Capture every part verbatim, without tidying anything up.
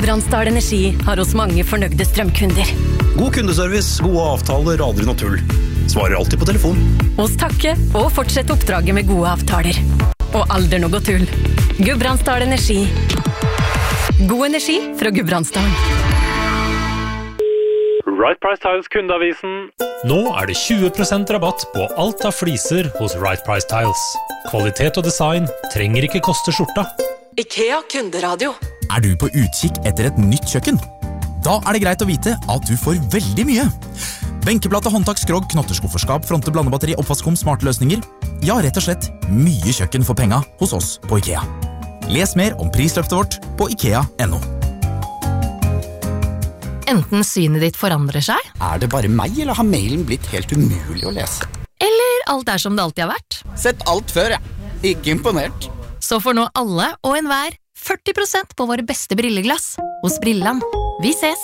Gudbrandsdal Energi har hos mange fornøyde strømkunder. God kundeservice, gode avtaler, aldri noe tull. Svarer alltid på telefon. Hos takke og fortsett oppdraget med gode avtaler. Og aldri noe tull. Gudbrandsdal Energi. God energi fra Gudbrandsdalen. Right Price Tiles kundeavisen. Nå er det tjue prosent rabatt på alt av fliser hos Right Price Tiles. Kvalitet og design trenger ikke koste skjorta. IKEA kunderadio. Er du på utkikk etter et nytt kjøkken? Da er det greit å vite at du får veldig mye. Benkeplate, håndtak, skrog, knotteskufferskap, fronte, blandebatteri, oppvaskom, smarte løsninger. Ja, rett og slett mye kjøkken for penga hos oss på IKEA. Les mer om prisløftet vårt på ikea punktum no. Enten synet ditt forandrer seg, Er det bare meg, eller har mailen blitt helt umulig å lese? eller alt er som det alltid har vært. Sett alt før, ja. Ikke imponert. Så får nå alle og enhver førti prosent på våre beste brilleglass hos Brilland. Vi ses!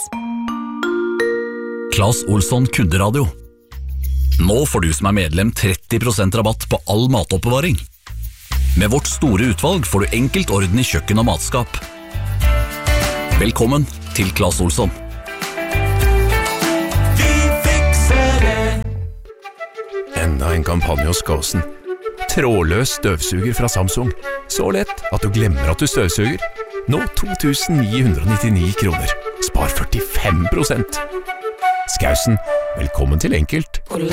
Claes Olsson kunderadio. Nå får du som er medlem tretti prosent rabatt på all matoppbevaring. Med vårt store utvalg får du enkelt orden i kjøkken og matskap. Velkommen til Claes Olsson. Enda en kampanje hos Gåsen. Trådløs støvsuger fra Samsung. Så lett at du glemmer at du støvsuger. Nå to tusen ni hundre nittini kroner. Spar førtifem prosent. Skausen, velkommen til enkelt.